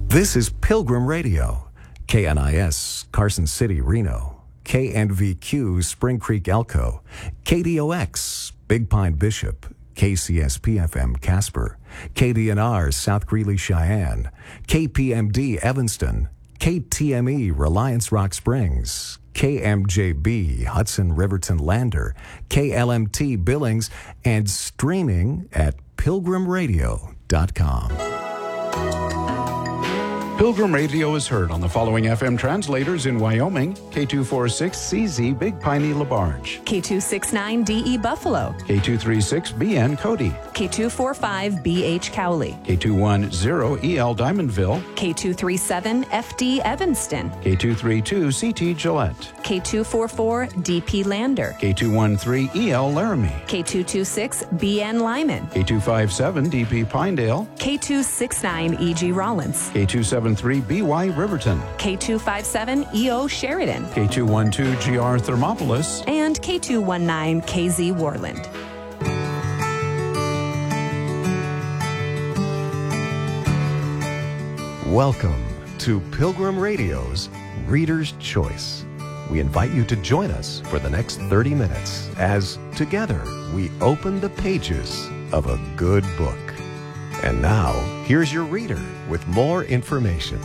This is Pilgrim Radio, KNIS, Carson City, Reno, KNVQ, Spring Creek, Elko, KDOX, Big Pine, Bishop, KCSP-FM, Casper, KDNR, South Greeley, Cheyenne, KPMD, Evanston, KTME, Reliance Rock Springs, KMJB, Hudson Riverton Lander, KLMT Billings, and streaming at pilgrimradio.com. Pilgrim Radio is heard on the following FM translators in Wyoming: K246CZ Big Piney LaBarge, K269DE Buffalo, K236BN Cody, K245BH Cowley, K210EL Diamondville, K237FD Evanston, K232CT Gillette, K244DP Lander, K213EL Laramie, K226BN Lyman, K257DP Pinedale, K269EG Rollins, K273BY Riverton, K257EO Sheridan, K212GR Thermopolis, and K219KZ Warland. Welcome to Pilgrim Radio's Reader's Choice. We invite you to join us for the next 30 minutes as together we open the pages of a good book. And now, here's your reader with more information.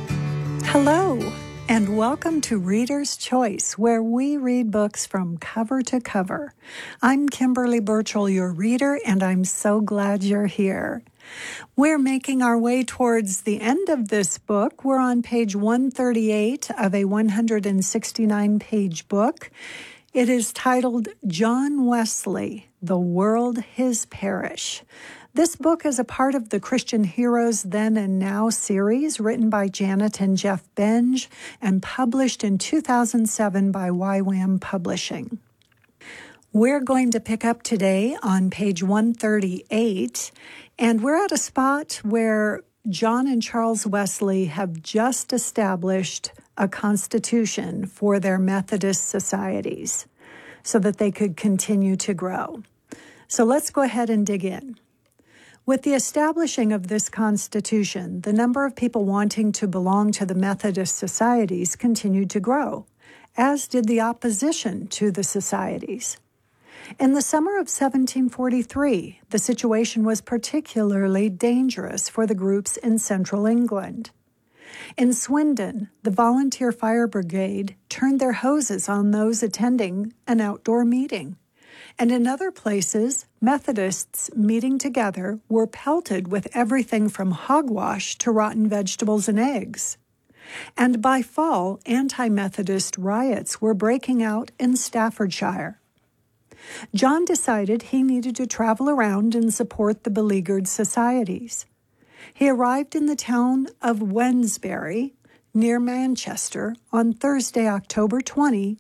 Hello, and welcome to Reader's Choice, where we read books from cover to cover. I'm Kimberly Burchell, your reader, and I'm so glad you're here. We're making our way towards the end of this book. We're on page 138 of a 169-page book. It is titled John Wesley, The World His Parish. This book is a part of the Christian Heroes Then and Now series, written by Janet and Jeff Benge and published in 2007 by YWAM Publishing. We're going to pick up today on page 138, and we're at a spot where John and Charles Wesley have just established a constitution for their Methodist societies so that they could continue to grow. So let's go ahead and dig in. With the establishing of this constitution, the number of people wanting to belong to the Methodist societies continued to grow, as did the opposition to the societies. In the summer of 1743, the situation was particularly dangerous for the groups in central England. In Swindon, the volunteer fire brigade turned their hoses on those attending an outdoor meeting. And in other places, Methodists meeting together were pelted with everything from hogwash to rotten vegetables and eggs. And by fall, anti-Methodist riots were breaking out in Staffordshire. John decided he needed to travel around and support the beleaguered societies. He arrived in the town of Wednesbury, near Manchester, on Thursday, October 20,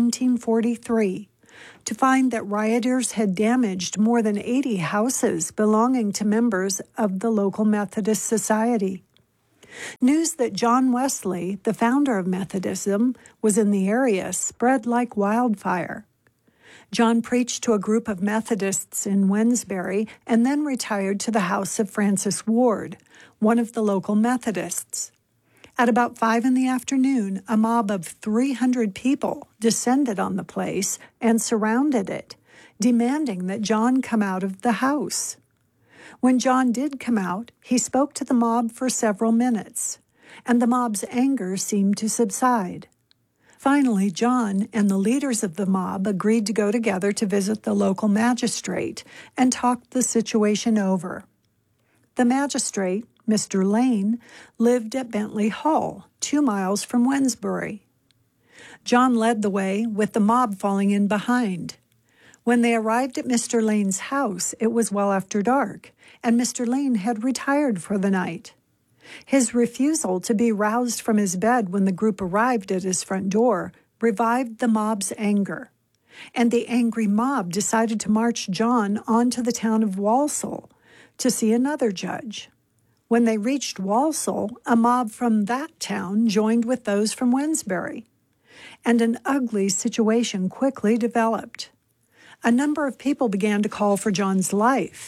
1743, to find that rioters had damaged more than 80 houses belonging to members of the local Methodist Society. News that John Wesley, the founder of Methodism, was in the area spread like wildfire. John preached to a group of Methodists in Wednesbury and then retired to the house of Francis Ward, one of the local Methodists. At about 5 p.m, a mob of 300 people descended on the place and surrounded it, demanding that John come out of the house. When John did come out, he spoke to the mob for several minutes, and the mob's anger seemed to subside. Finally, John and the leaders of the mob agreed to go together to visit the local magistrate and talk the situation over. The magistrate, Mr. Lane, lived at Bentley Hall, 2 miles from Wednesbury. John led the way, with the mob falling in behind. When they arrived at Mr. Lane's house, it was well after dark, and Mr. Lane had retired for the night. His refusal to be roused from his bed when the group arrived at his front door revived the mob's anger, and the angry mob decided to march John on to the town of Walsall to see another judge. When they reached Walsall, a mob from that town joined with those from Wednesbury, and an ugly situation quickly developed. A number of people began to call for John's life,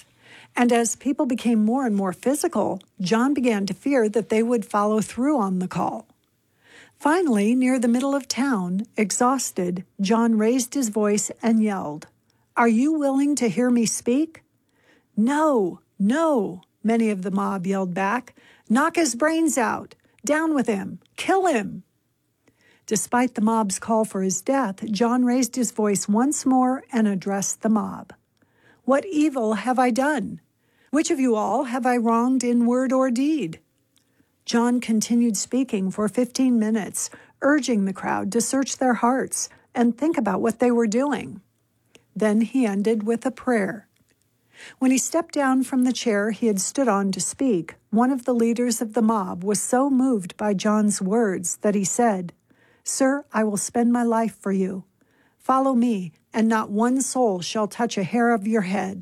And as people became more and more physical, John began to fear that they would follow through on the call. Finally, near the middle of town, exhausted, John raised his voice and yelled, "Are you willing to hear me speak?" "No, no," many of the mob yelled back. "Knock his brains out. Down with him. Kill him." Despite the mob's call for his death, John raised his voice once more and addressed the mob. "What evil have I done? Which of you all have I wronged in word or deed?" John continued speaking for 15 minutes, urging the crowd to search their hearts and think about what they were doing. Then he ended with a prayer. When he stepped down from the chair he had stood on to speak, one of the leaders of the mob was so moved by John's words that he said, "Sir, I will spend my life for you. Follow me, and not one soul shall touch a hair of your head."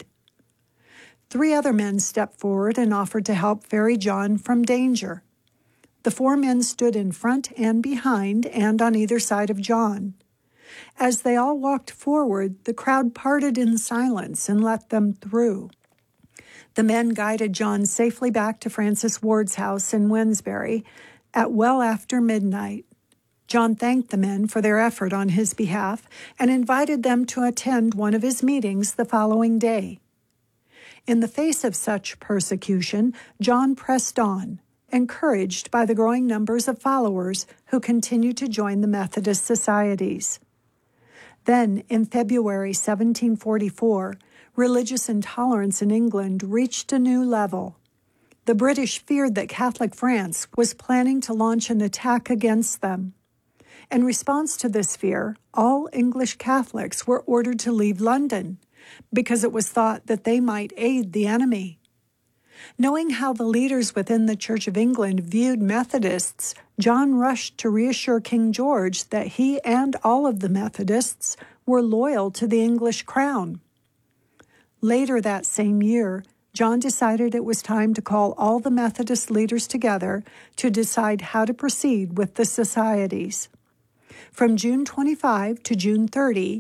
3 other men stepped forward and offered to help ferry John from danger. The 4 men stood in front and behind and on either side of John. As they all walked forward, the crowd parted in silence and let them through. The men guided John safely back to Francis Ward's house in Wednesbury at well after midnight. John thanked the men for their effort on his behalf and invited them to attend one of his meetings the following day. In the face of such persecution, John pressed on, encouraged by the growing numbers of followers who continued to join the Methodist societies. Then, in February 1744, religious intolerance in England reached a new level. The British feared that Catholic France was planning to launch an attack against them. In response to this fear, all English Catholics were ordered to leave London because it was thought that they might aid the enemy. Knowing how the leaders within the Church of England viewed Methodists, John rushed to reassure King George that he and all of the Methodists were loyal to the English crown. Later that same year, John decided it was time to call all the Methodist leaders together to decide how to proceed with the societies. From June 25 to June 30,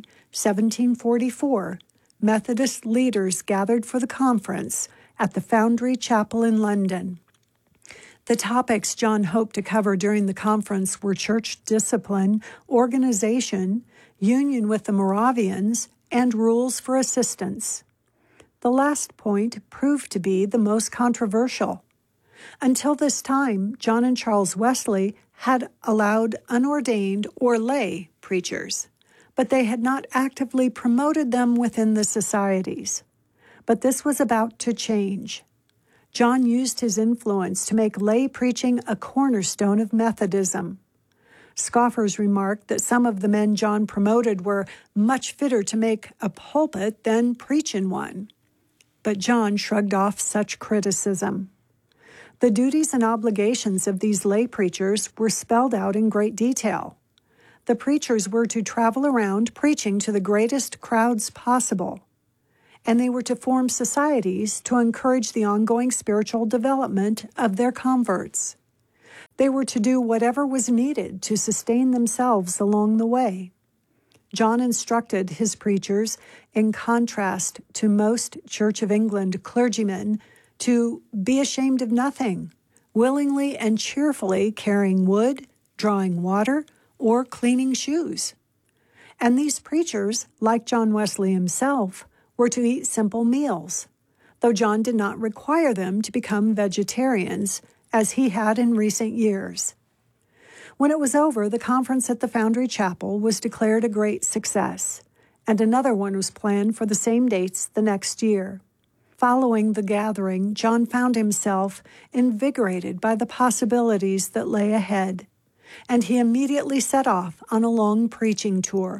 1744, Methodist leaders gathered for the conference at the Foundry Chapel in London. The topics John hoped to cover during the conference were church discipline, organization, union with the Moravians, and rules for assistance. The last point proved to be the most controversial. Until this time, John and Charles Wesley had allowed unordained or lay preachers, but they had not actively promoted them within the societies. But this was about to change. John used his influence to make lay preaching a cornerstone of Methodism. Scoffers remarked that some of the men John promoted were much fitter to make a pulpit than preach in one. But John shrugged off such criticism. The duties and obligations of these lay preachers were spelled out in great detail. The preachers were to travel around preaching to the greatest crowds possible, and they were to form societies to encourage the ongoing spiritual development of their converts. They were to do whatever was needed to sustain themselves along the way. John instructed his preachers, in contrast to most Church of England clergymen, to be ashamed of nothing, willingly and cheerfully carrying wood, drawing water, or cleaning shoes. And these preachers, like John Wesley himself, were to eat simple meals, though John did not require them to become vegetarians, as he had in recent years. When it was over, the conference at the Foundry Chapel was declared a great success, and another one was planned for the same dates the next year. Following the gathering, John found himself invigorated by the possibilities that lay ahead, and he immediately set off on a long preaching tour.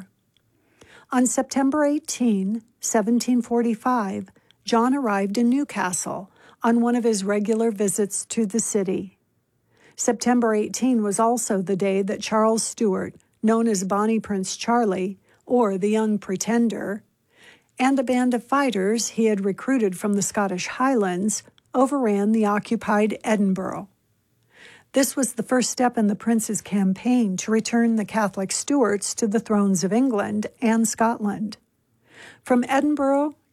On September 18, 1745, John arrived in Newcastle on one of his regular visits to the city. September 18 was also the day that Charles Stuart, known as Bonnie Prince Charlie, or the Young Pretender, and a band of fighters he had recruited from the Scottish Highlands, overran the occupied Edinburgh. This was the first step in the prince's campaign to return the Catholic Stuarts to the thrones of England and Scotland. From Edinburgh,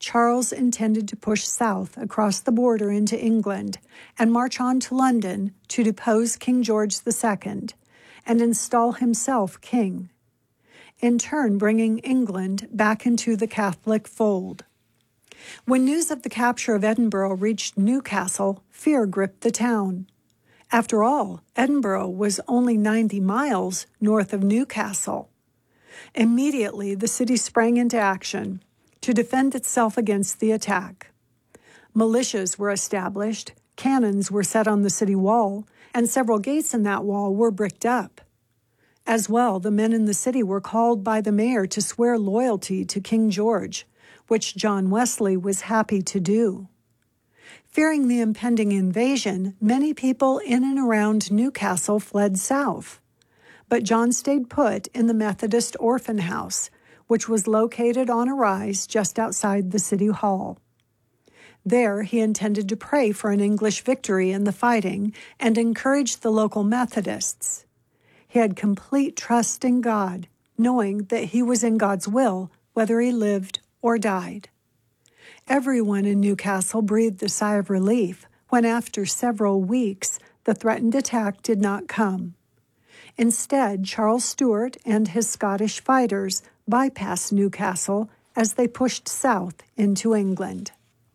Charles intended to push south across the border into England and march on to London to depose King George II and install himself king, in turn bringing England back into the Catholic fold. When news of the capture of Edinburgh reached Newcastle, fear gripped the town. After all, Edinburgh was only 90 miles north of Newcastle. Immediately, the city sprang into action to defend itself against the attack. Militias were established, cannons were set on the city wall, and several gates in that wall were bricked up. As well, the men in the city were called by the mayor to swear loyalty to King George, which John Wesley was happy to do. Fearing the impending invasion, many people in and around Newcastle fled south. But John stayed put in the Methodist Orphan House, which was located on a rise just outside the city hall. There, he intended to pray for an English victory in the fighting and encourage the local Methodists. He had complete trust in God, knowing that he was in God's will, whether he lived or died. Everyone in Newcastle breathed a sigh of relief when, after several weeks, the threatened attack did not come. Instead, Charles Stuart and his Scottish fighters bypassed Newcastle as they pushed south into England.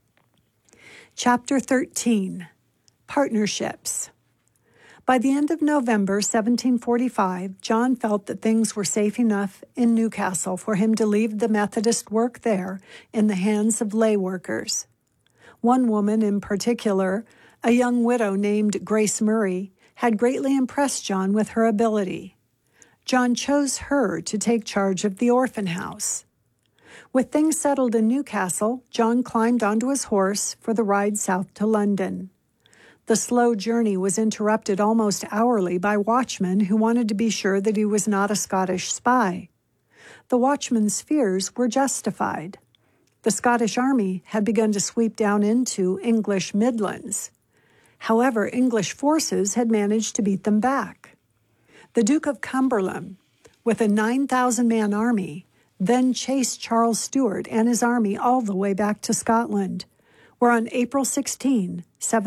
Chapter 13. Partnerships. By the end of November 1745, John felt that things were safe enough in Newcastle for him to leave the Methodist work there in the hands of lay workers. One woman in particular, a young widow named Grace Murray, had greatly impressed John with her ability. John chose her to take charge of the orphan house. With things settled in Newcastle, John climbed onto his horse for the ride south to London. The slow journey was interrupted almost hourly by watchmen who wanted to be sure that he was not a Scottish spy. The watchmen's fears were justified. The Scottish army had begun to sweep down into English Midlands. However, English forces had managed to beat them back. The Duke of Cumberland, with a 9,000-man army, then chased Charles Stuart and his army all the way back to Scotland, where on April 16,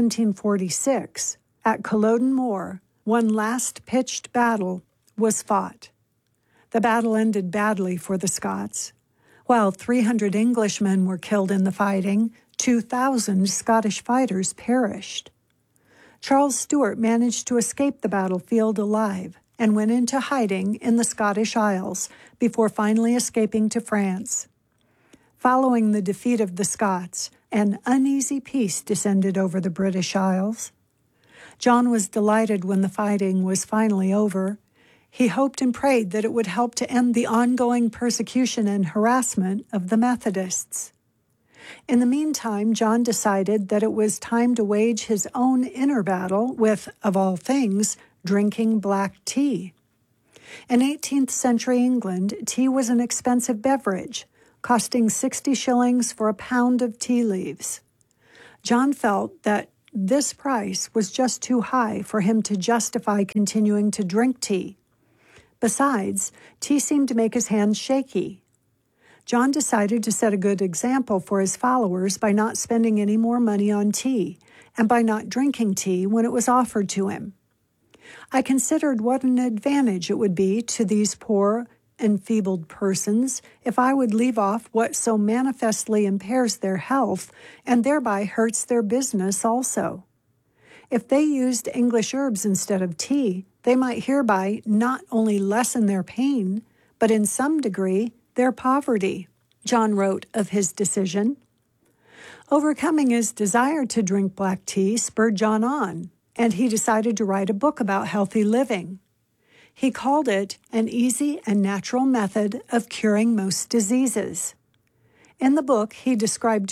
1746, at Culloden Moor, one last pitched battle was fought. The battle ended badly for the Scots. While 300 Englishmen were killed in the fighting, 2,000 Scottish fighters perished. Charles Stuart managed to escape the battlefield alive and went into hiding in the Scottish Isles before finally escaping to France. Following the defeat of the Scots, an uneasy peace descended over the British Isles. John was delighted when the fighting was finally over. He hoped and prayed that it would help to end the ongoing persecution and harassment of the Methodists. In the meantime, John decided that it was time to wage his own inner battle with, of all things, drinking black tea. In 18th century England, tea was an expensive beverage, costing 60 shillings for a pound of tea leaves. John felt that this price was just too high for him to justify continuing to drink tea. Besides, tea seemed to make his hands shaky. John decided to set a good example for his followers by not spending any more money on tea and by not drinking tea when it was offered to him. I considered what an advantage it would be to these poor, enfeebled persons if I would leave off what so manifestly impairs their health and thereby hurts their business also. If they used English herbs instead of tea, they might hereby not only lessen their pain, but in some degree their poverty, John wrote of his decision. Overcoming his desire to drink black tea spurred John on, and he decided to write a book about healthy living. He called it An Easy and Natural Method of Curing Most Diseases. In the book, he described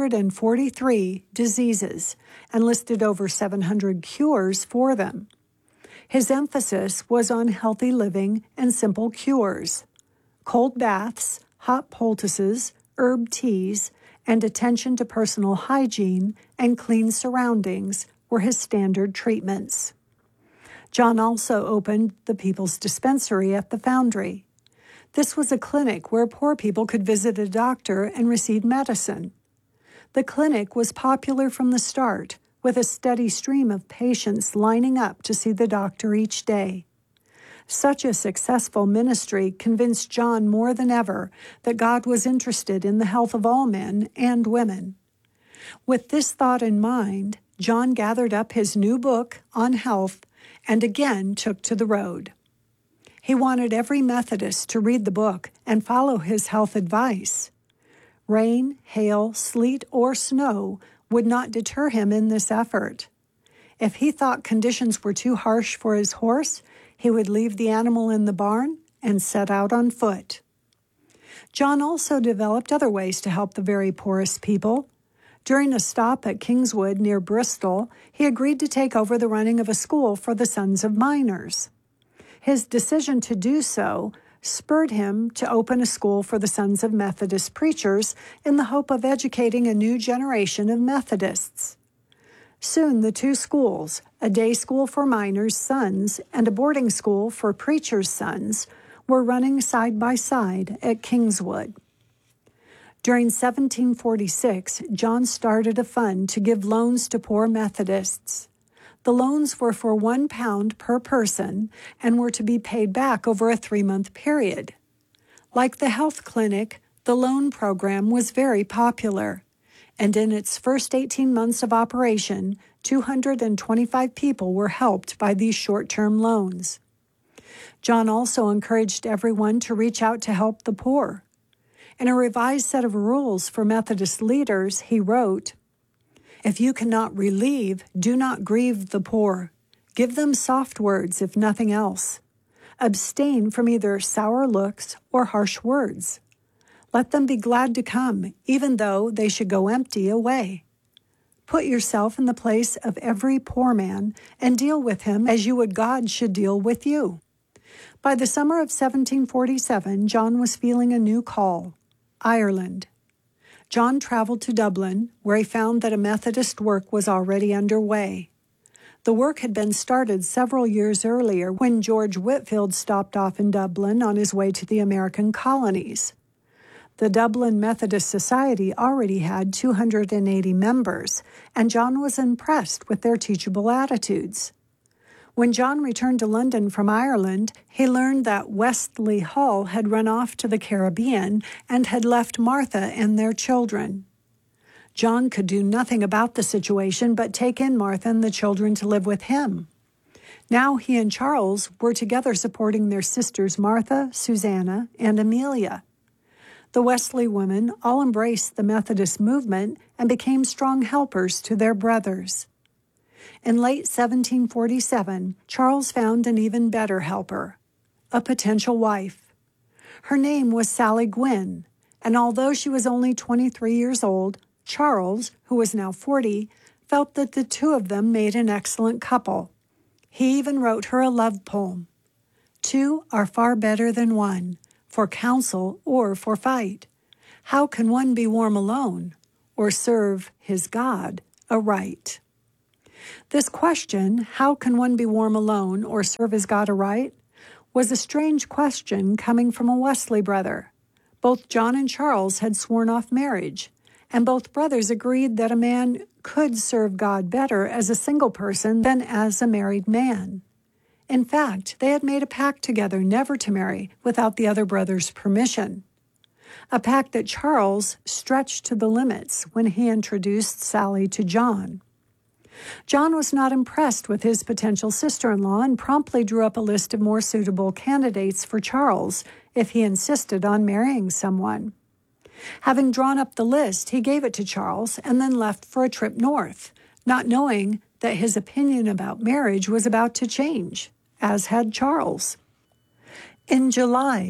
243 diseases and listed over 700 cures for them. His emphasis was on healthy living and simple cures. Cold baths, hot poultices, herb teas, and attention to personal hygiene and clean surroundings were his standard treatments. John also opened the People's Dispensary at the Foundry. This was a clinic where poor people could visit a doctor and receive medicine, The clinic was popular from the start, with a steady stream of patients lining up to see the doctor each day. Such a successful ministry convinced John more than ever that God was interested in the health of all men and women. With this thought in mind, John gathered up his new book on health and again took to the road. He wanted every Methodist to read the book and follow his health advice. Rain, hail, sleet, or snow would not deter him in this effort. If he thought conditions were too harsh for his horse, he would leave the animal in the barn and set out on foot. John also developed other ways to help the very poorest people. During a stop at Kingswood near Bristol, he agreed to take over the running of a school for the sons of miners. His decision to do so spurred him to open a school for the sons of Methodist preachers in the hope of educating a new generation of Methodists. Soon the two schools, a day school for miners' sons and a boarding school for preachers' sons, were running side by side at Kingswood. During 1746, John started a fund to give loans to poor Methodists. The loans were for £1 per person and were to be paid back over a 3-month period. Like the health clinic, the loan program was very popular, and in its first 18 months of operation, 225 people were helped by these short-term loans. John also encouraged everyone to reach out to help the poor. In a revised set of rules for Methodist leaders, he wrote, "If you cannot relieve, do not grieve the poor. Give them soft words, if nothing else. Abstain from either sour looks or harsh words. Let them be glad to come, even though they should go empty away. Put yourself in the place of every poor man and deal with him as you would God should deal with you." By the summer of 1747, John was feeling a new call: Ireland. John traveled to Dublin, where he found that a Methodist work was already underway. The work had been started several years earlier when George Whitefield stopped off in Dublin on his way to the American colonies. The Dublin Methodist Society already had 280 members, and John was impressed with their teachable attitudes. When John returned to London from Ireland, he learned that Wesley Hall had run off to the Caribbean and had left Martha and their children. John could do nothing about the situation but take in Martha and the children to live with him. Now he and Charles were together supporting their sisters Martha, Susanna, and Amelia. The Wesley women all embraced the Methodist movement and became strong helpers to their brothers. In late 1747, Charles found an even better helper, a potential wife. Her name was Sally Gwynn, and although she was only 23 years old, Charles, who was now 40, felt that the two of them made an excellent couple. He even wrote her a love poem. "Two are far better than one, for counsel or for fight. How can one be warm alone, or serve his God aright?" This question, how can one be warm alone or serve his God aright, was a strange question coming from a Wesley brother. Both John and Charles had sworn off marriage, and both brothers agreed that a man could serve God better as a single person than as a married man. In fact, they had made a pact together never to marry without the other brother's permission, a pact that Charles stretched to the limits when he introduced Sally to John. John was not impressed with his potential sister-in-law and promptly drew up a list of more suitable candidates for Charles if he insisted on marrying someone. Having drawn up the list, he gave it to Charles and then left for a trip north, not knowing that his opinion about marriage was about to change, as had Charles. In July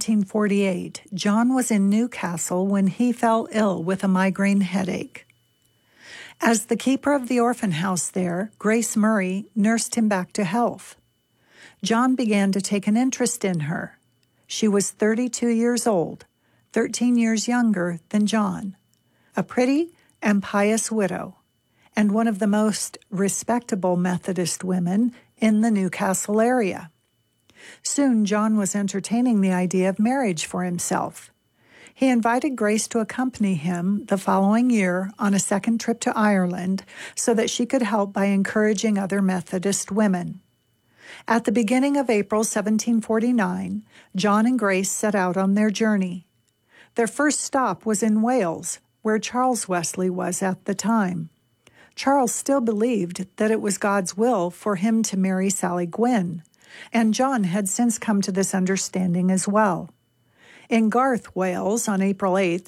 1748, John was in Newcastle when he fell ill with a migraine headache. As the keeper of the orphan house there, Grace Murray nursed him back to health. John began to take an interest in her. She was 32 years old, 13 years younger than John, a pretty and pious widow, and one of the most respectable Methodist women in the Newcastle area. Soon, John was entertaining the idea of marriage for himself. He invited Grace to accompany him the following year on a second trip to Ireland so that she could help by encouraging other Methodist women. At the beginning of April 1749, John and Grace set out on their journey. Their first stop was in Wales, where Charles Wesley was at the time. Charles still believed that it was God's will for him to marry Sally Gwynn, and John had since come to this understanding as well. In Garth, Wales, on April 8,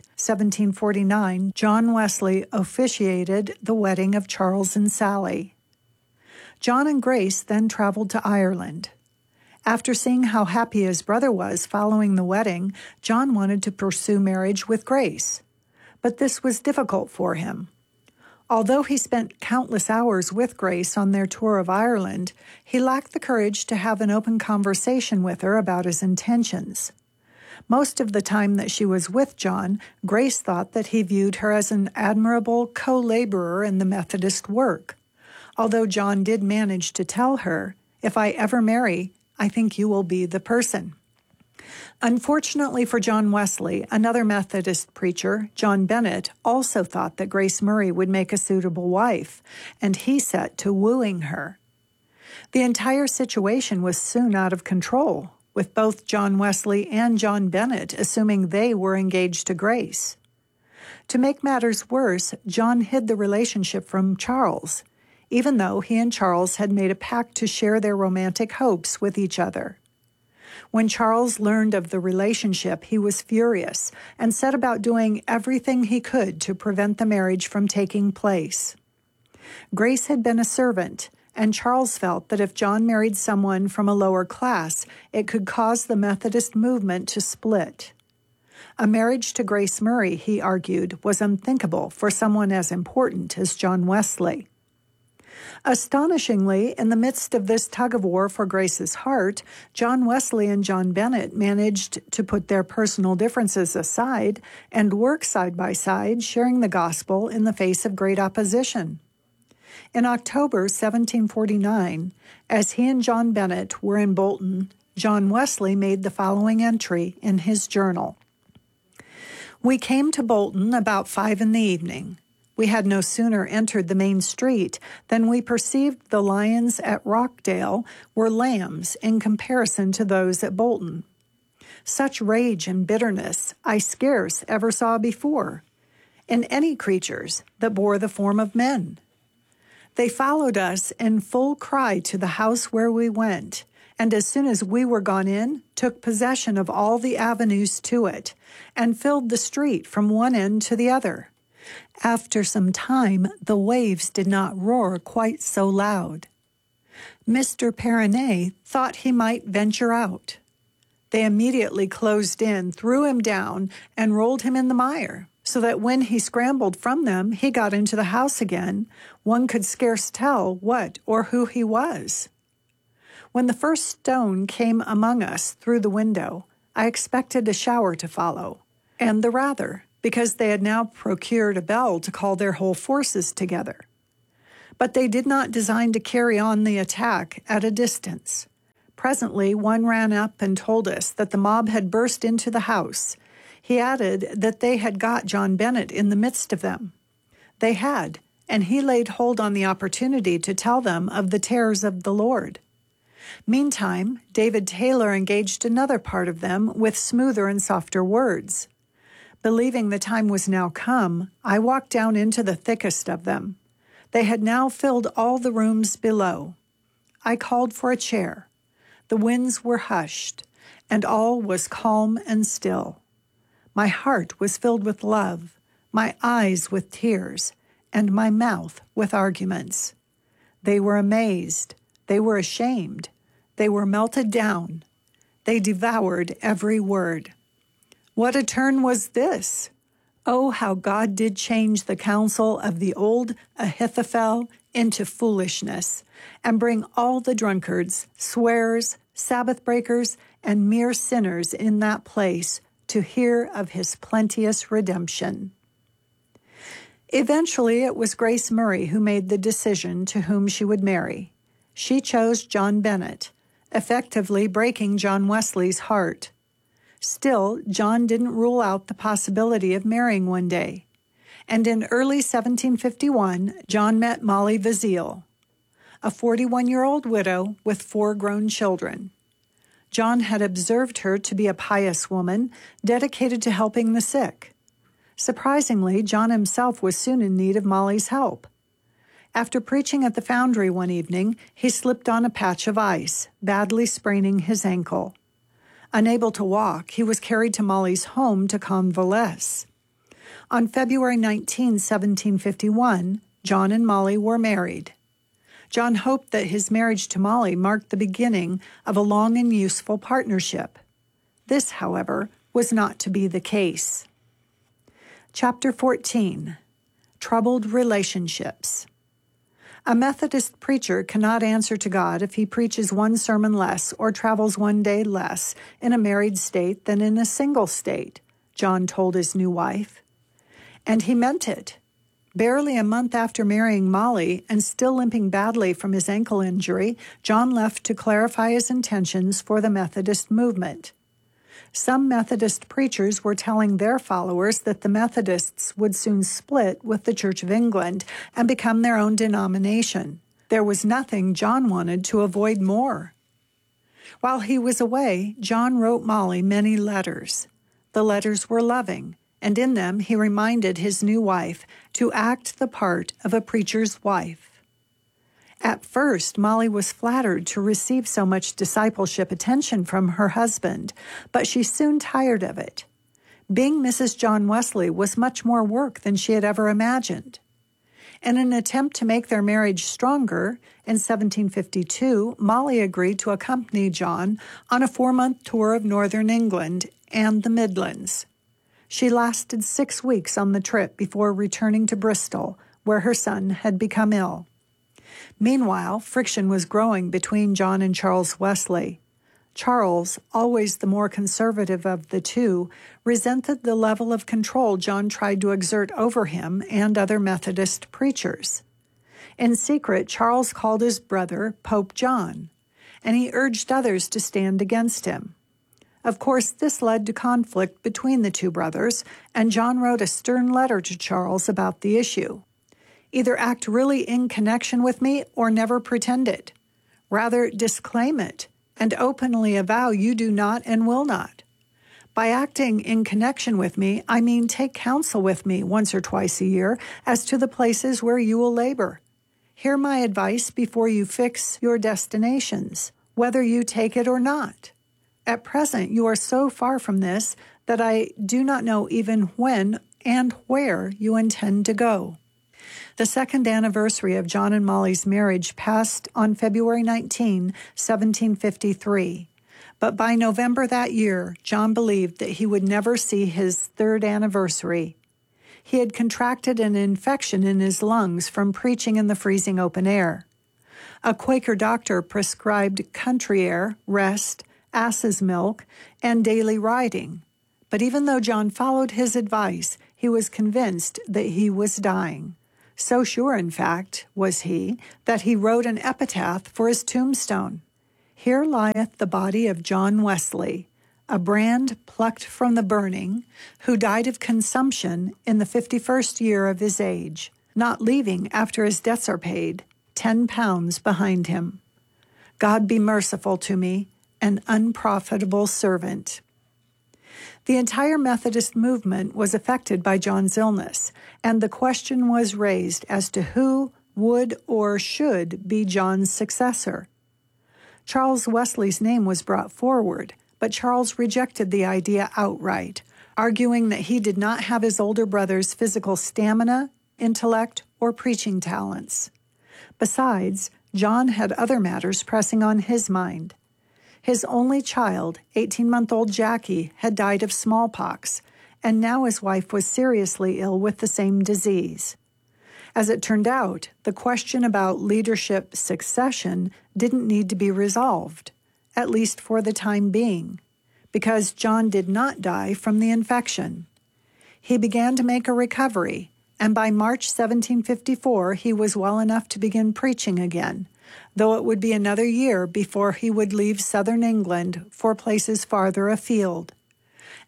1749, John Wesley officiated the wedding of Charles and Sally. John and Grace then traveled to Ireland. After seeing how happy his brother was following the wedding, John wanted to pursue marriage with Grace. But this was difficult for him. Although he spent countless hours with Grace on their tour of Ireland, he lacked the courage to have an open conversation with her about his intentions. Most of the time that she was with John, Grace thought that he viewed her as an admirable co-laborer in the Methodist work. Although John did manage to tell her, "If I ever marry, I think you will be the person." Unfortunately for John Wesley, another Methodist preacher, John Bennett, also thought that Grace Murray would make a suitable wife, and he set to wooing her. The entire situation was soon out of control, with both John Wesley and John Bennett assuming they were engaged to Grace. To make matters worse, John hid the relationship from Charles, even though he and Charles had made a pact to share their romantic hopes with each other. When Charles learned of the relationship, he was furious and set about doing everything he could to prevent the marriage from taking place. Grace had been a servant, and Charles felt that if John married someone from a lower class, it could cause the Methodist movement to split. A marriage to Grace Murray, he argued, was unthinkable for someone as important as John Wesley. Astonishingly, in the midst of this tug-of-war for Grace's heart, John Wesley and John Bennett managed to put their personal differences aside and work side by side, sharing the gospel in the face of great opposition. In October 1749, as he and John Bennett were in Bolton, John Wesley made the following entry in his journal. "We came to Bolton about 5 p.m. We had no sooner entered the main street than we perceived the lions at Rockdale were lambs in comparison to those at Bolton. Such rage and bitterness I scarce ever saw before, in any creatures that bore the form of men. They followed us in full cry to the house where we went, and as soon as we were gone in, took possession of all the avenues to it, and filled the street from one end to the other. After some time, the waves did not roar quite so loud. Mr. Perronet thought he might venture out. They immediately closed in, threw him down, and rolled him in the mire, so that when he scrambled from them, he got into the house again. One could scarce tell what or who he was. When the first stone came among us through the window, I expected a shower to follow, and the rather, because they had now procured a bell to call their whole forces together. But they did not design to carry on the attack at a distance. Presently, one ran up and told us that the mob had burst into the house. He added that they had got John Bennett in the midst of them. They had, and he laid hold on the opportunity to tell them of the terrors of the Lord. Meantime, David Taylor engaged another part of them with smoother and softer words. Believing the time was now come, I walked down into the thickest of them. They had now filled all the rooms below. I called for a chair. The winds were hushed, and all was calm and still. My heart was filled with love, my eyes with tears, and my mouth with arguments. They were amazed. They were ashamed. They were melted down. They devoured every word. What a turn was this! Oh, how God did change the counsel of the old Ahithophel into foolishness, and bring all the drunkards, swearers, Sabbath breakers, and mere sinners in that place to hear of his plenteous redemption. Eventually, it was Grace Murray who made the decision to whom she would marry. She chose John Bennett, effectively breaking John Wesley's heart. Still, John didn't rule out the possibility of marrying one day. And in early 1751, John met Molly Vazeille, a 41-year-old widow with 4 grown children. John had observed her to be a pious woman dedicated to helping the sick. Surprisingly, John himself was soon in need of Molly's help. After preaching at the foundry one evening, he slipped on a patch of ice, badly spraining his ankle. Unable to walk, he was carried to Molly's home to convalesce. On February 19, 1751, John and Molly were married. John hoped that his marriage to Molly marked the beginning of a long and useful partnership. This, however, was not to be the case. Chapter 14. Troubled Relationships. A Methodist preacher cannot answer to God if he preaches one sermon less or travels one day less in a married state than in a single state, John told his new wife. And he meant it. Barely a month after marrying Molly and still limping badly from his ankle injury, John left to clarify his intentions for the Methodist movement. Some Methodist preachers were telling their followers that the Methodists would soon split with the Church of England and become their own denomination. There was nothing John wanted to avoid more. While he was away, John wrote Molly many letters. The letters were loving, and in them he reminded his new wife to act the part of a preacher's wife. At first, Molly was flattered to receive so much discipleship attention from her husband, but she soon tired of it. Being Mrs. John Wesley was much more work than she had ever imagined. In an attempt to make their marriage stronger, in 1752, Molly agreed to accompany John on a 4-month tour of northern England and the Midlands. She lasted 6 weeks on the trip before returning to Bristol, where her son had become ill. Meanwhile, friction was growing between John and Charles Wesley. Charles, always the more conservative of the two, resented the level of control John tried to exert over him and other Methodist preachers. In secret, Charles called his brother Pope John, and he urged others to stand against him. Of course, this led to conflict between the two brothers, and John wrote a stern letter to Charles about the issue. Either act really in connection with me or never pretend it. Rather, disclaim it and openly avow you do not and will not. By acting in connection with me, I mean take counsel with me once or twice a year as to the places where you will labor. Hear my advice before you fix your destinations, whether you take it or not. At present, you are so far from this that I do not know even when and where you intend to go. The second anniversary of John and Molly's marriage passed on February 19, 1753. But by November that year, John believed that he would never see his third anniversary. He had contracted an infection in his lungs from preaching in the freezing open air. A Quaker doctor prescribed country air, rest, ass's milk, and daily riding. But even though John followed his advice, he was convinced that he was dying. So sure, in fact, was he, that he wrote an epitaph for his tombstone. Here lieth the body of John Wesley, a brand plucked from the burning, who died of consumption in the 51st year of his age, not leaving, after his debts are paid, 10 pounds behind him. God be merciful to me, an unprofitable servant. The entire Methodist movement was affected by John's illness, and the question was raised as to who would or should be John's successor. Charles Wesley's name was brought forward, but Charles rejected the idea outright, arguing that he did not have his older brother's physical stamina, intellect, or preaching talents. Besides, John had other matters pressing on his mind. His only child, 18-month-old Jackie, had died of smallpox, and now his wife was seriously ill with the same disease. As it turned out, the question about leadership succession didn't need to be resolved, at least for the time being, because John did not die from the infection. He began to make a recovery, and by March 1754 he was well enough to begin preaching again, though it would be another year before he would leave southern England for places farther afield.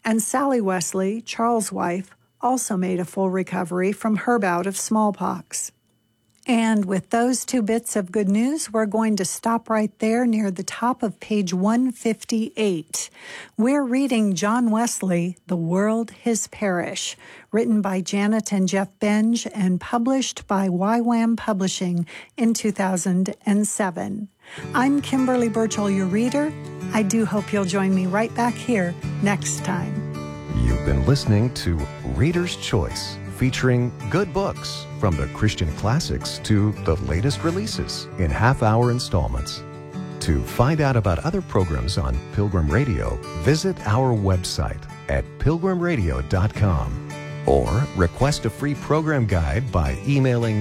And Sally Wesley, Charles' wife, also made a full recovery from her bout of smallpox. And with those two bits of good news, we're going to stop right there near the top of page 158. We're reading John Wesley, The World His Parish, written by Janet and Jeff Benge and published by YWAM Publishing in 2007. I'm Kimberly Birchall, your reader. I do hope you'll join me right back here next time. You've been listening to Reader's Choice, featuring good books from the Christian classics to the latest releases in half-hour installments. To find out about other programs on Pilgrim Radio, visit our website at pilgrimradio.com or request a free program guide by emailing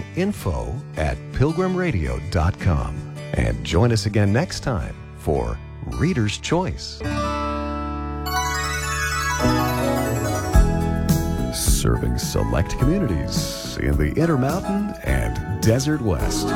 info@pilgrimradio.com. And join us again next time for Reader's Choice. Serving select communities in the Intermountain and Desert West.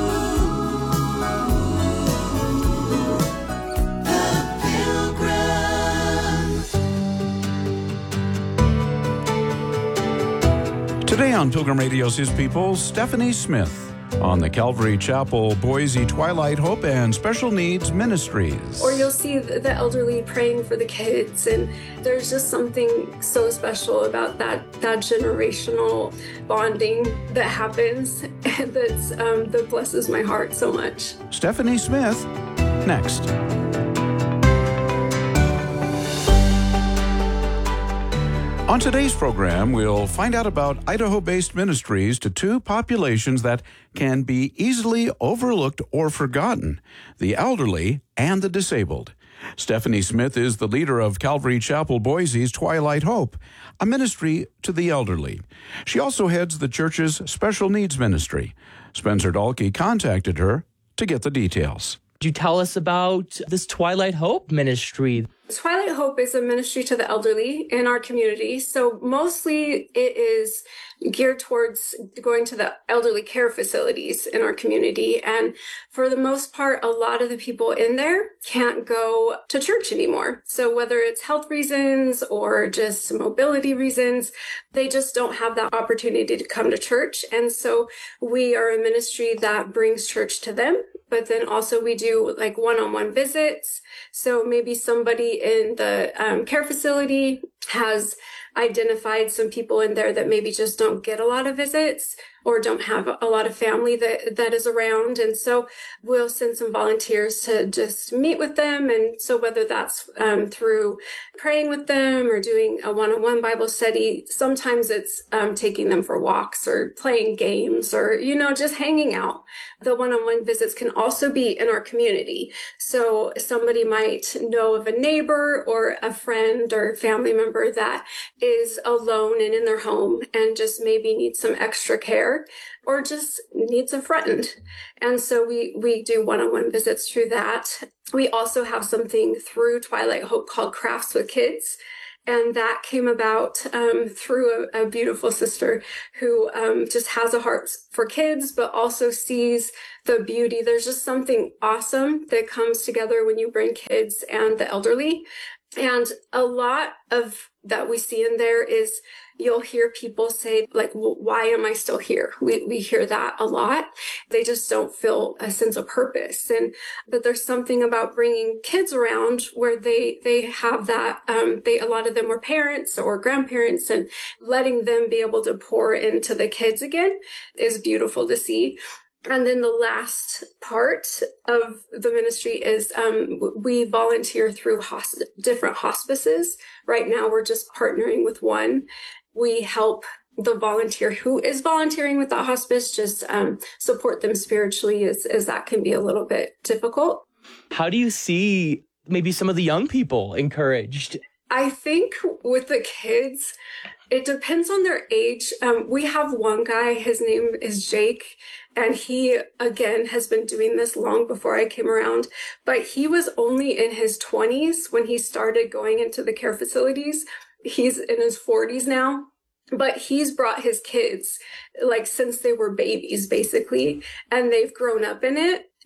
Today on Pilgrim Radio's His People, Stephanie Smith on the Calvary Chapel, Boise Twilight Hope and Special Needs Ministries. Or you'll see the elderly praying for the kids, and there's just something so special about that generational bonding that happens that blesses my heart so much. Stephanie Smith, next. On today's program, we'll find out about Idaho-based ministries to two populations that can be easily overlooked or forgotten, the elderly and the disabled. Stephanie Smith is the leader of Calvary Chapel Boise's Twilight Hope, a ministry to the elderly. She also heads the church's Special Needs Ministry. Spencer Dahlke contacted her to get the details. Could you tell us about this Twilight Hope ministry? Twilight Hope is a ministry to the elderly in our community. So mostly it is geared towards going to the elderly care facilities in our community. And for the most part, a lot of the people in there can't go to church anymore. So whether it's health reasons or just mobility reasons, they just don't have that opportunity to come to church. And so we are a ministry that brings church to them. But then also we do like one-on-one visits. So maybe somebody in the care facility has identified some people in there that maybe just don't get a lot of visits or don't have a lot of family that is around. And so we'll send some volunteers to just meet with them. And so whether that's through praying with them or doing a one-on-one Bible study, sometimes it's taking them for walks or playing games or, just hanging out. The one-on-one visits can also be in our community. So somebody might know of a neighbor or a friend or family member that is alone and in their home and just maybe needs some extra care or just needs a friend. And so we do one-on-one visits through that. We also have something through Twilight Hope called Crafts with Kids. And that came about through a beautiful sister who just has a heart for kids, but also sees the beauty. There's just something awesome that comes together when you bring kids and the elderly. And a lot of that we see in there is you'll hear people say, like, well, why am I still here? We hear that a lot. They just don't feel a sense of purpose. And that there's something about bringing kids around where they have that, a lot of them were parents or grandparents, and letting them be able to pour into the kids again is beautiful to see. And then the last part of the ministry is we volunteer through different hospices. Right now, we're just partnering with one. We help the volunteer who is volunteering with the hospice just support them spiritually as that can be a little bit difficult. How do you see maybe some of the young people encouraged? I think with the kids, it depends on their age. We have one guy, his name is Jake, and he, again, has been doing this long before I came around, but he was only in his 20s when he started going into the care facilities. He's in his 40s now, but he's brought his kids like since they were babies, basically, and they've grown up in it.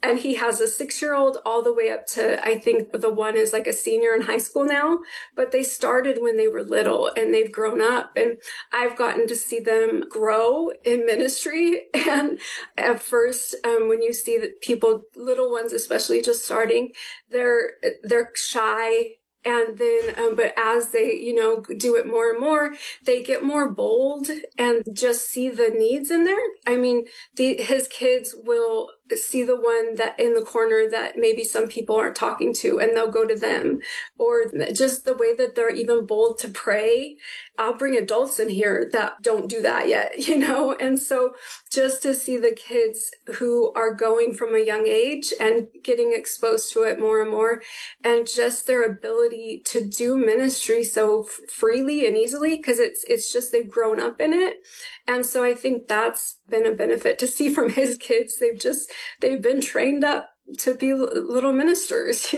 And he has a 6-year-old all the way up to, I think the one is like a senior in high school now, but they started when they were little and they've grown up. And I've gotten to see them grow in ministry. And at first, when you see that people, little ones, especially just starting, they're shy. And then, but as they, do it more and more, they get more bold and just see the needs in there. I mean, his kids will see the one that in the corner that maybe some people aren't talking to, and they'll go to them. Or just the way that they're even bold to pray. I'll bring adults in here that don't do that yet, And so just to see the kids who are going from a young age and getting exposed to it more and more, and just their ability to do ministry so freely and easily, because it's just they've grown up in it. And so I think that's been a benefit to see from his kids. They've been trained up to be little ministers,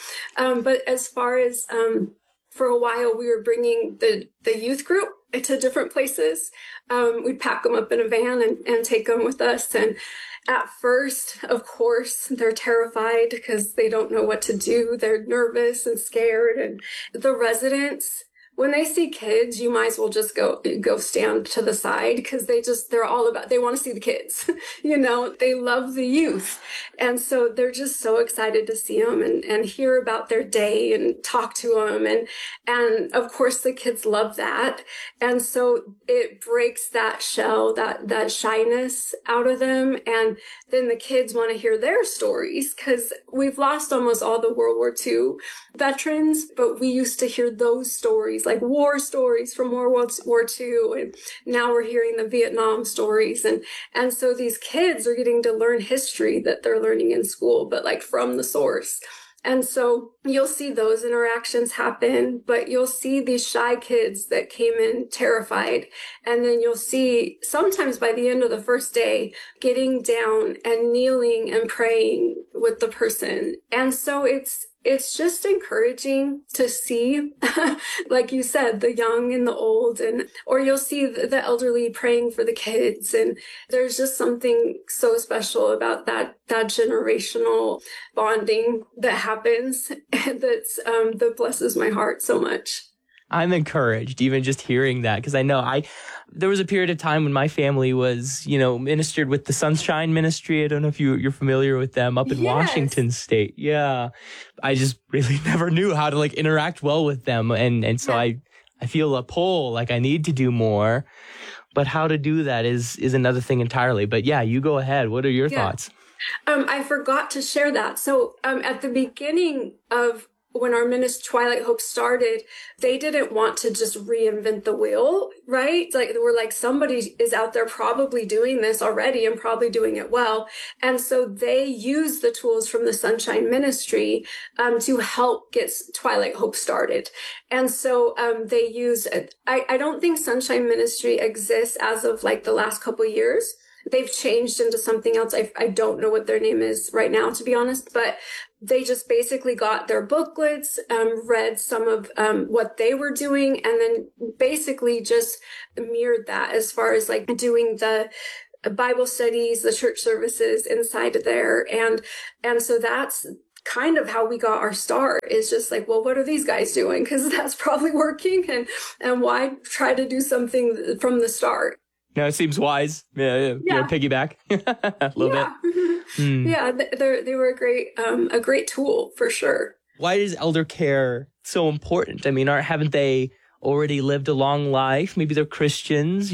But as far as, for a while, we were bringing the youth group to different places. We'd pack them up in a van and take them with us. And at first, of course, they're terrified because they don't know what to do. They're nervous and scared. And the residents, when they see kids, you might as well just go stand to the side, because they want to see the kids, they love the youth. And so they're just so excited to see them and hear about their day and talk to them. And of course the kids love that. And so it breaks that shell, that shyness out of them. And then the kids want to hear their stories, because we've lost almost all the World War II veterans, but we used to hear those stories, like war stories from World War II, and now we're hearing the Vietnam stories, and so these kids are getting to learn history that they're learning in school, but like from the source. And so you'll see those interactions happen, but you'll see these shy kids that came in terrified. And then you'll see sometimes by the end of the first day, getting down and kneeling and praying with the person. And so it's just encouraging to see, like you said, the young and the old, or you'll see the elderly praying for the kids. And there's just something so special about that generational bonding that happens that blesses my heart so much. I'm encouraged even just hearing that, because I know there was a period of time when my family was, ministered with the Sunshine Ministry. I don't know if you're familiar with them up in Washington State. Yeah. I just really never knew how to interact well with them. And so I feel a pull, I need to do more, but how to do that is another thing entirely. But yeah, you go ahead. What are your thoughts? I forgot to share that. So at the beginning of when our ministry Twilight Hope started, they didn't want to just reinvent the wheel, right? We're like, somebody is out there probably doing this already and probably doing it well. And so they used the tools from the Sunshine Ministry to help get Twilight Hope started. And so they used, I don't think Sunshine Ministry exists as of the last couple of years. They've changed into something else. I don't know what their name is right now, to be honest, but they just basically got their booklets, read some of what they were doing, and then basically just mirrored that as far as doing the Bible studies, the church services inside of there. And so that's kind of how we got our start, is just well, what are these guys doing? Because that's probably working, and why try to do something from the start? No, it seems wise. Yeah. Piggyback a little bit. Yeah, they were a great tool for sure. Why is elder care so important? I mean, haven't they already lived a long life? Maybe they're Christians,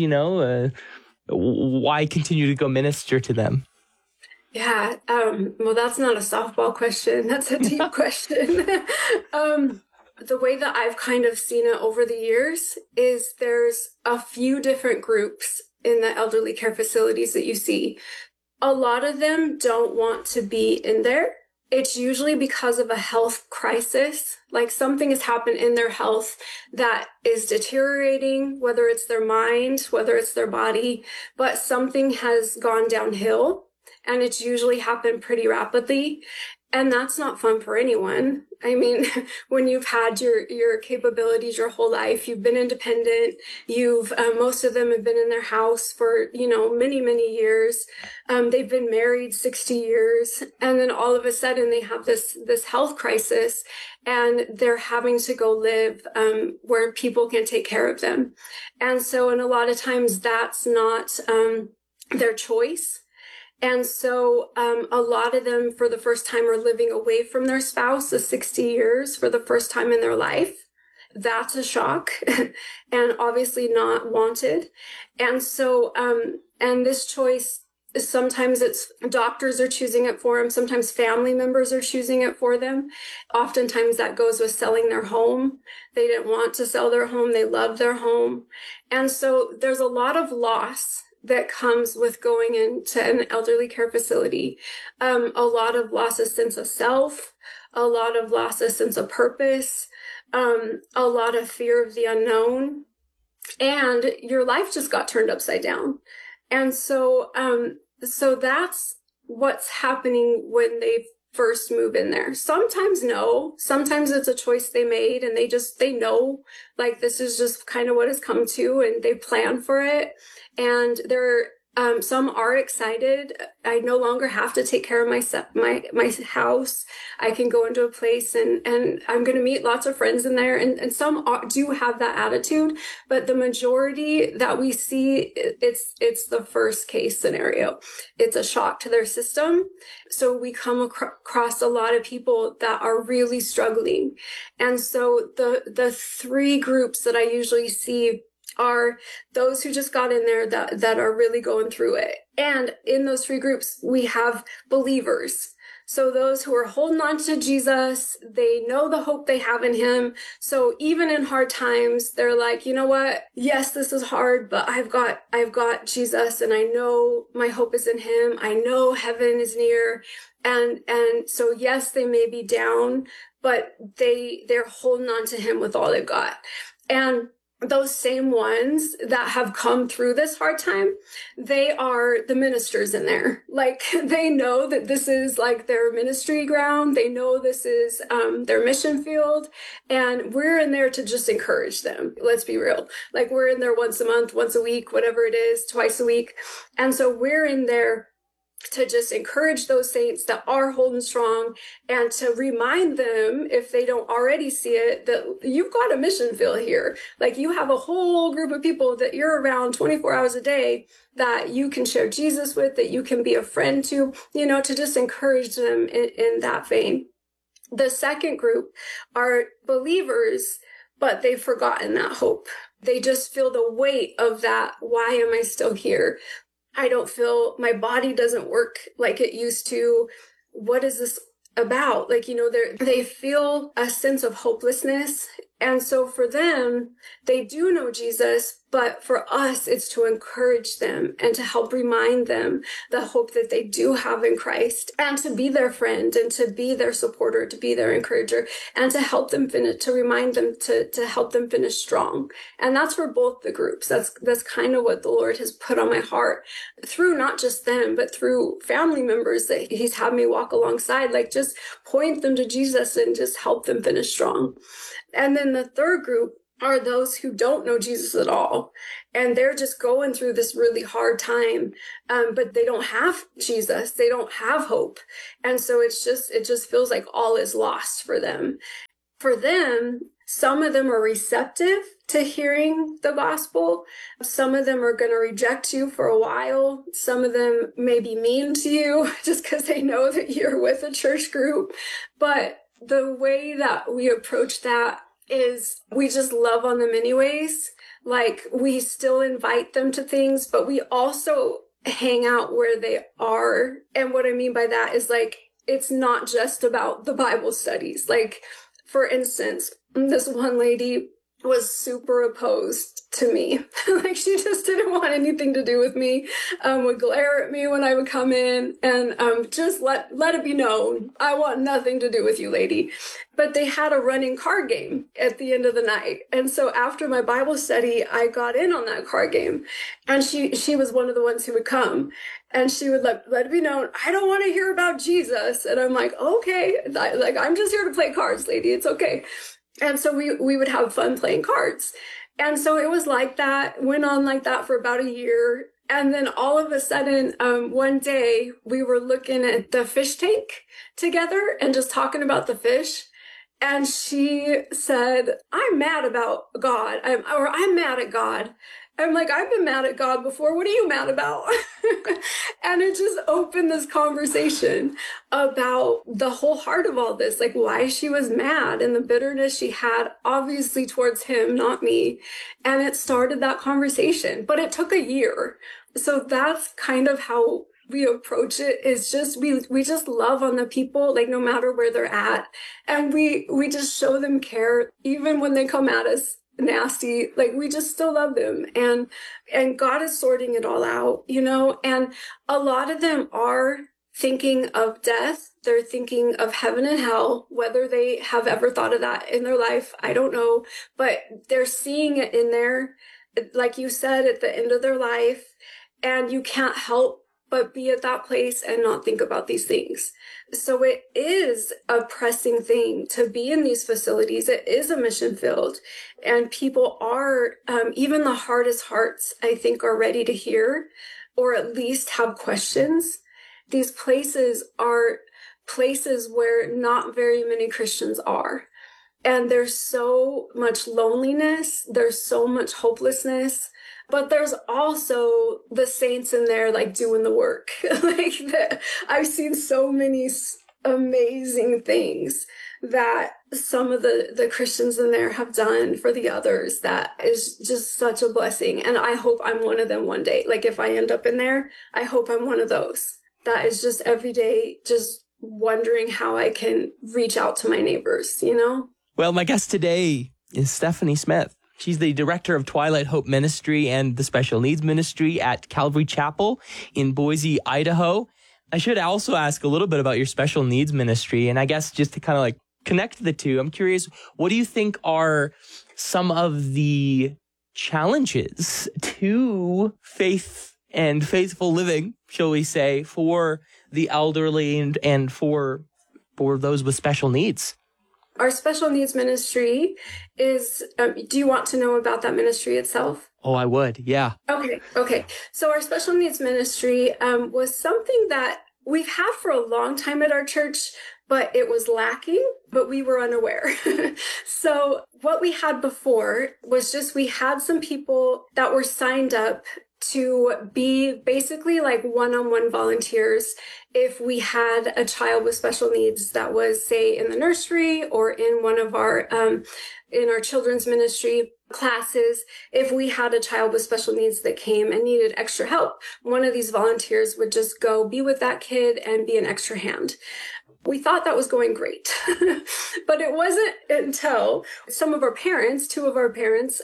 why continue to go minister to them? Yeah, well, that's not a softball question. That's a deep question. The way that I've kind of seen it over the years is there's a few different groups in the elderly care facilities that you see. A lot of them don't want to be in there. It's usually because of a health crisis, something has happened in their health that is deteriorating, whether it's their mind, whether it's their body, but something has gone downhill, and it's usually happened pretty rapidly. And that's not fun for anyone. I mean, when you've had your capabilities your whole life, you've been independent, most of them have been in their house for, many, many years. They've been married 60 years. And then all of a sudden they have this health crisis and they're having to go live, where people can take care of them. And so, and a lot of times that's not, their choice. And so a lot of them, for the first time, are living away from their spouse, the 60 years, for the first time in their life. That's a shock and obviously not wanted. And so, and this choice, sometimes it's doctors are choosing it for them. Sometimes family members are choosing it for them. Oftentimes that goes with selling their home. They didn't want to sell their home. They love their home. And so there's a lot of loss that comes with going into an elderly care facility. A lot of loss of sense of self, a lot of loss of sense of purpose, a lot of fear of the unknown, and your life just got turned upside down. And so, so that's what's happening when they first move in there. Sometimes no, sometimes it's a choice they made and they know, like, this is just kind of what has come to, and they plan for it. And some are excited. I no longer have to take care of my house. I can go into a place and I'm going to meet lots of friends in there. And some do have that attitude, but the majority that we see, it's the first case scenario. It's a shock to their system. So we come across a lot of people that are really struggling. And so the three groups that I usually see are those who just got in there that are really going through it. And in those three groups, we have believers. So those who are holding on to Jesus, they know the hope they have in him. So even in hard times, they're like, you know what? Yes, this is hard, but I've got Jesus, and I know my hope is in him. I know heaven is near. And so yes, they may be down, but they're holding on to him with all they've got. And those same ones that have come through this hard time, they are the ministers in there. Like, they know that this is like their ministry ground. They know this is their mission field. And we're in there to just encourage them. Let's be real. Like, we're in there once a month, once a week, whatever it is, twice a week. And so we're in there to just encourage those saints that are holding strong, and to remind them, if they don't already see it, that you've got a mission field here. Like, you have a whole group of people that you're around 24 hours a day that you can share Jesus with, that you can be a friend to, to just encourage them in that vein. The second group are believers, but they've forgotten that hope. They just feel the weight of that. Why am I still here? I don't feel, my body doesn't work like it used to. What is this about? Like, they feel a sense of hopelessness. And so for them, they do know Jesus, but for us, it's to encourage them and to help remind them the hope that they do have in Christ, and to be their friend and to be their supporter, to be their encourager, and to help them finish, to remind them to help them finish strong. And that's for both the groups. That's kind of what the Lord has put on my heart through not just them, but through family members that he's had me walk alongside, like, just point them to Jesus and just help them finish strong. And then the third group are those who don't know Jesus at all. And they're just going through this really hard time. But they don't have Jesus. They don't have hope. And so it just feels like all is lost for them. For them, some of them are receptive to hearing the gospel. Some of them are going to reject you for a while. Some of them may be mean to you just because they know that you're with a church group. But the way that we approach that is we just love on them anyways. Like, we still invite them to things, but we also hang out where they are. And what I mean by that is, like, it's not just about the Bible studies. Like, for instance, this one lady was super opposed to me. Like, she just didn't want anything to do with me, would glare at me when I would come in, and just let it be known, I want nothing to do with you, lady. But they had a running card game at the end of the night. And so after my Bible study, I got in on that card game. And she was one of the ones who would come. And she would let me know, I don't want to hear about Jesus. And I'm like, okay, like, I'm just here to play cards, lady. It's okay. And so we would have fun playing cards. And so it was like that, went on like that for about a year. And then all of a sudden, one day we were looking at the fish tank together and just talking about the fish. And she said, I'm mad about God, I'm mad at God. I'm like, I've been mad at God before. What are you mad about? And it just opened this conversation about the whole heart of all this, like why she was mad and the bitterness she had, obviously towards him, not me. And it started that conversation, but it took a year. So that's kind of how we approach it, is just, we just love on the people, like no matter where they're at. And we just show them care, even when they come at us nasty, like we just still love them. And God is sorting it all out, you know, and a lot of them are thinking of death. They're thinking of heaven and hell, whether they have ever thought of that in their life, I don't know, but they're seeing it in there, like you said, at the end of their life. And you can't help but be at that place and not think about these things. So it is a pressing thing to be in these facilities. It is a mission field, and people are, even the hardest hearts, I think, are ready to hear, or at least have questions. These places are places where not very many Christians are. And there's so much loneliness. There's so much hopelessness. But there's also the saints in there, like, doing the work. I've seen so many amazing things that some of the Christians in there have done for the others. That is just such a blessing. And I hope I'm one of them one day. Like, if I end up in there, I hope I'm one of those. That is just every day, just wondering how I can reach out to my neighbors, you know? Well, my guest today is Stephanie Smith. She's the director of Twilight Hope Ministry and the Special Needs Ministry at Calvary Chapel in Boise, Idaho. I should also ask a little bit about your Special Needs Ministry. And I guess just to kind of like connect the two, I'm curious, what do you think are some of the challenges to faith and faithful living, shall we say, for the elderly and for those with special needs? Our Special Needs Ministry is, do you want to know about that ministry itself? Oh, I would. Yeah. Okay. So our Special Needs Ministry was something that we've had for a long time at our church, but it was lacking, but we were unaware. So what we had before was just, we had some people that were signed up to be basically like one-on-one volunteers if we had a child with special needs that was, say, in the nursery or in one of our in our children's ministry classes. If we had a child with special needs that came and needed extra help, one of these volunteers would just go be with that kid and be an extra hand. We thought that was going great, but it wasn't until some of our parents, two of our parents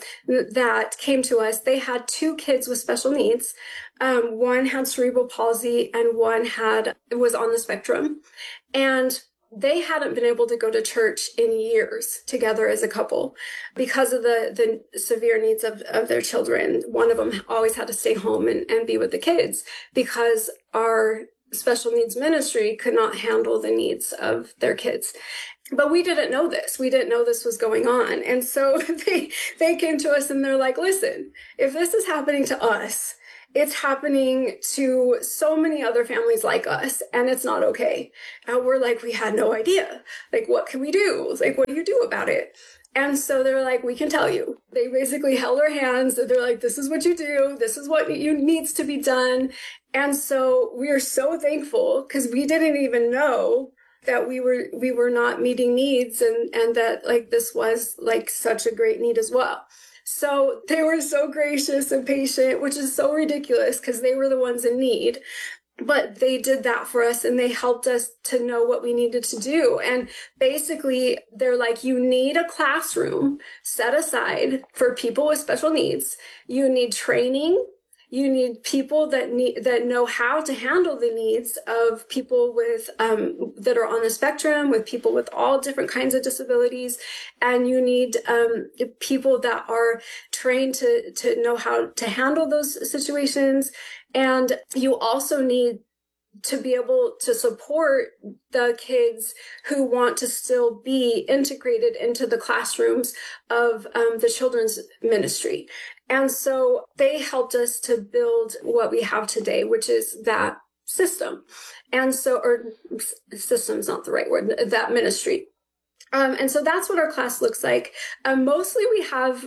that came to us, they had two kids with special needs. One had cerebral palsy and one was on the spectrum. And they hadn't been able to go to church in years together as a couple because of the severe needs of their children. One of them always had to stay home and be with the kids because our Special Needs Ministry could not handle the needs of their kids. But we didn't know this. We didn't know this was going on. And so they came to us and they're like, listen, if this is happening to us, it's happening to so many other families like us, and it's not okay. And we're like, we had no idea. Like, what can we do? Like, what do you do about it? And so they were like, we can tell you. They basically held our hands. They're like, this is what you do. This is what needs to be done. And so we are so thankful because we didn't even know that we were not meeting needs and that like this was like such a great need as well. So they were so gracious and patient, which is so ridiculous because they were the ones in need. But they did that for us and they helped us to know what we needed to do. And basically, they're like, you need a classroom set aside for people with special needs. You need training. You need people that know how to handle the needs of people with that are on the spectrum, with people with all different kinds of disabilities, and you need people that are trained to know how to handle those situations. And you also need to be able to support the kids who want to still be integrated into the classrooms of the children's ministry. And so they helped us to build what we have today, which is that system. And so, or system's not the right word, that ministry. And so that's what our class looks like. Mostly we have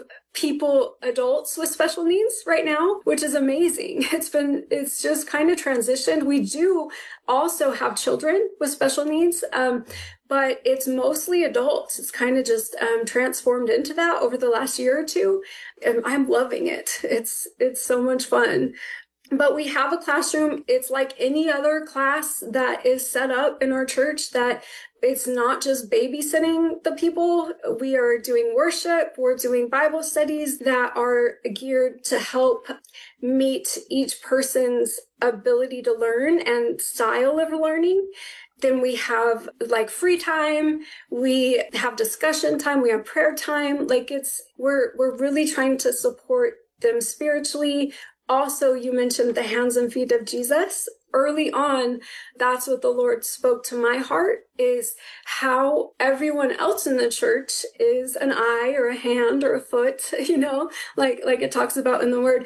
adults with special needs right now, which is amazing. It's just kind of transitioned. We do also have children with special needs, but it's mostly adults. It's kind of just transformed into that over the last year or two. And I'm loving it. It's so much fun. But we have a classroom. It's like any other class that is set up in our church, that it's not just babysitting the people. We are doing worship. We're doing Bible studies that are geared to help meet each person's ability to learn and style of learning. Then we have like free time. We have discussion time. We have prayer time. Like we're really trying to support them spiritually. Also, you mentioned the hands and feet of Jesus. Early on, that's what the Lord spoke to my heart, is how everyone else in the church is an eye or a hand or a foot, like it talks about in the word.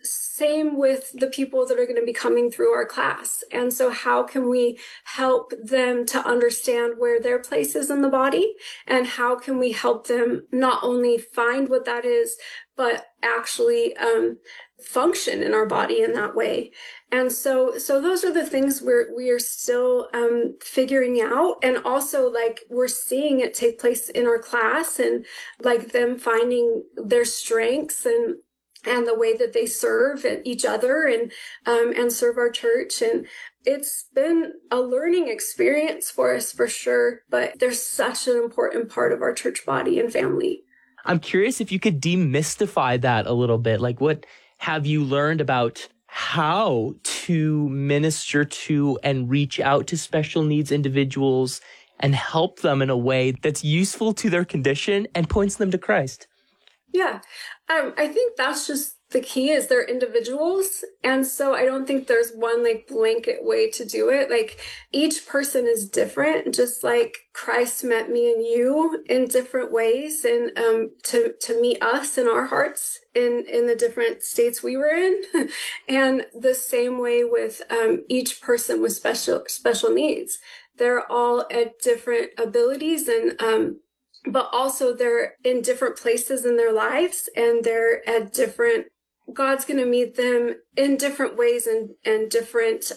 Same with the people that are going to be coming through our class. And so how can we help them to understand where their place is in the body? And how can we help them not only find what that is, but actually function in our body in that way? And so those are the things we are still figuring out. And also, like, we're seeing it take place in our class, and like them finding their strengths and the way that they serve each other and serve our church. And it's been a learning experience for us, for sure. But they're such an important part of our church body and family. I'm curious if you could demystify that a little bit. Like, what have you learned about how to minister to and reach out to special needs individuals and help them in a way that's useful to their condition and points them to Christ? Yeah, I think that's just the key, is they're individuals. And so I don't think there's one like blanket way to do it. Like, each person is different, just like Christ met me and you in different ways, and to meet us in our hearts in the different states we were in. And the same way with each person with special needs. They're all at different abilities, and but also they're in different places in their lives, and they're at God's going to meet them in different ways and different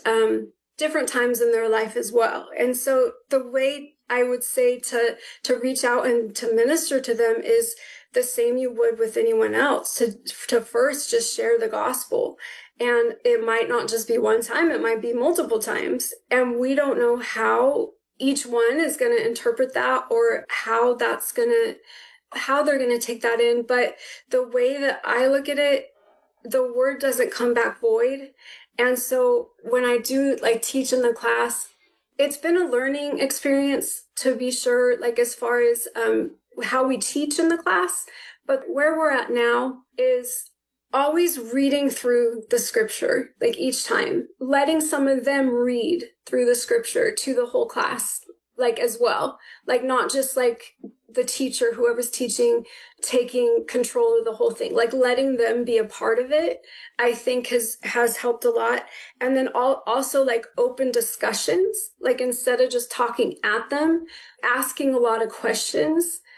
times in their life as well. And so the way I would say to reach out and to minister to them is the same you would with anyone else, to first just share the gospel. And it might not just be one time, it might be multiple times. And we don't know how each one is going to interpret that, or how they're going to take that in. But the way that I look at it, the word doesn't come back void. And so when I do like teach in the class, it's been a learning experience, to be sure, like as far as how we teach in the class. But where we're at now is always reading through the scripture, like each time, letting some of them read through the scripture to the whole class, like as well, like not just like the teacher, whoever's teaching, taking control of the whole thing, like letting them be a part of it, I think has helped a lot. And then also like open discussions, like instead of just talking at them, asking a lot of questions